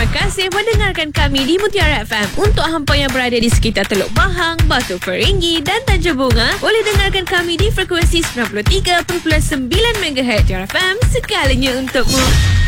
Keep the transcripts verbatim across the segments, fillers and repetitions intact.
kasih mendengarkan kami di Mutiara F M. Untuk hampa yang berada di sekitar Teluk Bahang, Batu Ferringhi dan Tanjung Bunga, boleh dengarkan kami di frekuensi sembilan puluh tiga perpuluhan sembilan megahertz Mutiara F M, segalanya untukmu.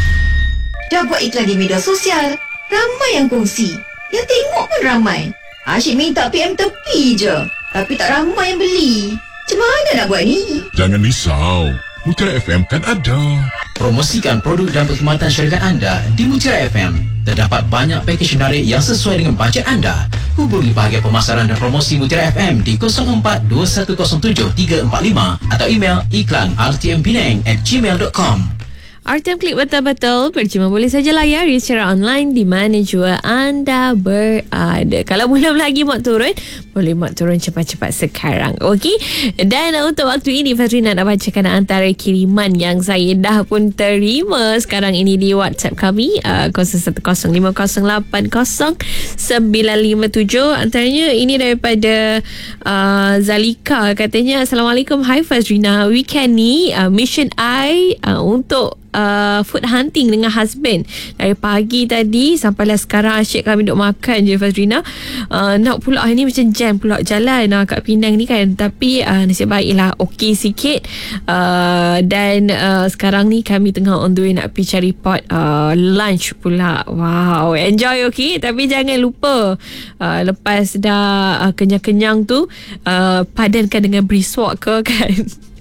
Dah buat iklan di media sosial, ramai yang kongsi. Yang tengok pun ramai. Asyik minta P M tepi je, tapi tak ramai yang beli. Macam mana nak buat ni? Jangan risau, Mutiara F M kan ada. Promosikan produk dan perkhidmatan syarikat anda di Mutiara F M. Terdapat banyak pakej menarik yang sesuai dengan bajet anda. Hubungi bahagian pemasaran dan promosi Mutiara F M di kosong empat dua satu kosong tujuh tiga empat lima atau email iklan r t m penang at gmail dot com. R T M Klik betul-betul percuma boleh saja layari secara online di mana jua anda berada. Kalau belum lagi mak turun, boleh mak turun cepat-cepat sekarang. Okey. Dan untuk waktu ini Fazrina nak bacakan antara kiriman yang saya dah pun terima sekarang ini di WhatsApp kami uh, kosong satu kosong lima kosong lapan kosong sembilan lima tujuh. Antaranya ini daripada uh, Zalika, katanya Assalamualaikum, hai Fazrina, weekend ni uh, mission I uh, untuk Uh, food hunting dengan husband dari pagi tadi sampailah sekarang asyik kami duk makan je Fazrina. uh, nak pula hari ni macam jam pula jalan uh, kat Penang ni kan, tapi uh, nasib baiklah okey sikit. uh, dan uh, sekarang ni kami tengah on the way nak pergi cari pot uh, lunch pula. Wow, enjoy okey, tapi jangan lupa uh, lepas dah uh, kenyang-kenyang tu uh, padankan dengan briswak ke kan.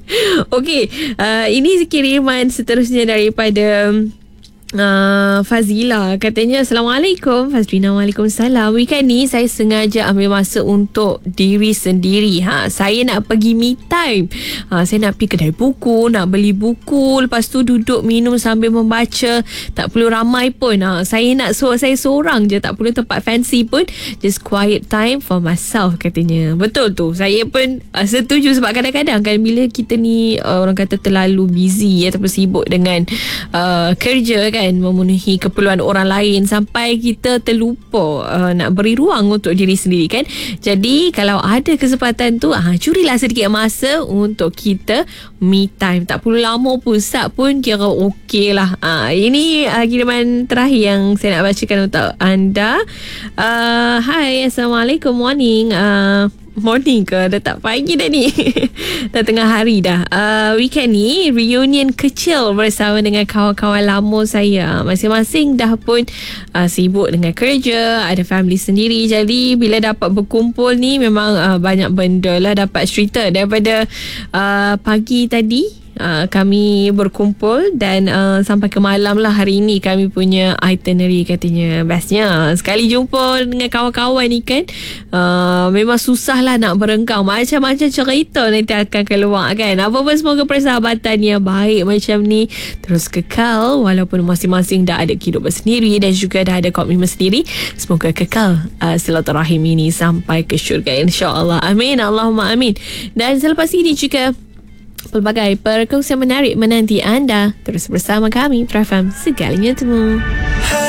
Okey, uh, ini kiriman seterusnya daripada Uh, Fazila, katanya Assalamualaikum Fazrina. Waalaikumsalam. Weekend ni saya sengaja ambil masa untuk diri sendiri. ha, Saya nak pergi me time. ha, Saya nak pergi kedai buku, nak beli buku, lepas tu duduk minum sambil membaca. Tak perlu ramai pun. ha, Saya nak so, saya seorang je, tak perlu tempat fancy pun. Just quiet time for myself, katanya. Betul tu, saya pun uh, setuju. Sebab kadang-kadang kan bila kita ni uh, orang kata terlalu busy ataupun sibuk dengan uh, kerja kan, kan, memenuhi keperluan orang lain sampai kita terlupa uh, nak beri ruang untuk diri sendiri kan. Jadi kalau ada kesempatan tu, ah, curilah sedikit masa untuk kita me time. Tak perlu lama pun, sat pun kira okey lah. Ah, ini uh, kiriman terakhir yang saya nak bacakan untuk anda. uh, Hai, Assalamualaikum, morning. uh, Morning ke? Dah tak pagi dah ni. Dah tengah hari dah. uh, Weekend ni reunion kecil bersama dengan kawan-kawan lama saya. Masing-masing dah pun uh, sibuk dengan kerja, ada family sendiri. Jadi bila dapat berkumpul ni memang uh, banyak benda lah dapat cerita. Daripada uh, pagi tadi Uh, kami berkumpul dan uh, sampai ke malam lah hari ni kami punya itinerary, katanya. Bestnya sekali jumpa dengan kawan-kawan ni kan, uh, memang susah lah nak berengkang. Macam-macam cerita nanti akan keluar kan. Apa pun semoga persahabatan yang baik macam ni terus kekal walaupun masing-masing dah ada kehidupan sendiri dan juga dah ada komitmen sendiri. Semoga kekal uh, silaturahim ini sampai ke syurga, insyaAllah. Amin, Allahumma amin. Dan selepas ini juga pelbagai perkongsian menarik menanti anda. Terus bersama kami, Trafam, segalanya temu.